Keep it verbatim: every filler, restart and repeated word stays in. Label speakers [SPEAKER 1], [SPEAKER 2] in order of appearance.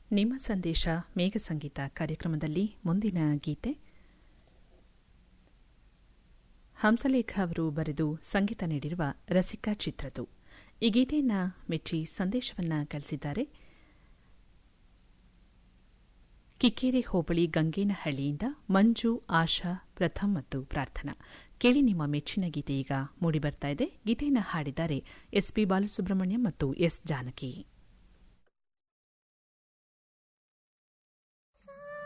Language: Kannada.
[SPEAKER 1] ನಿಮ್ಮ ಸಂದೇಶ ಮೇಘ ಸಂಗೀತ ಕಾರ್ಯಕ್ರಮದಲ್ಲಿ ಮುಂದಿನ ಗೀತೆ ಹಂಸಲೇಖ ಅವರು ಬರೆದು ಸಂಗೀತ ನೀಡಿರುವ ರಸಿಕಾ ಚಿತ್ರದು. ಈ ಗೀತೆಯನ್ನು ಮೆಚ್ಚಿ ಸಂದೇಶವನ್ನು ಕಳಿಸಿದ್ದಾರೆ ಕಿಕ್ಕೇರೆ ಹೋಬಳಿ ಗಂಗೇನಹಳ್ಳಿಯಿಂದ ಮಂಜು, ಆಶಾ, ಪ್ರಥಮ್ ಮತ್ತು ಪ್ರಾರ್ಥನಾ. ಕೇಳಿ ನಿಮ್ಮ ಮೆಚ್ಚಿನ ಗೀತೆ ಈಗ ಮೂಡಿಬರ್ತಾ ಇದೆ. ಗೀತೆಯನ್ನು ಹಾಡಿದ್ದಾರೆ ಎಸ್ಪಿ ಬಾಲಸುಬ್ರಹ್ಮಣ್ಯಂ ಮತ್ತು ಎಸ್ ಜಾನಕಿ.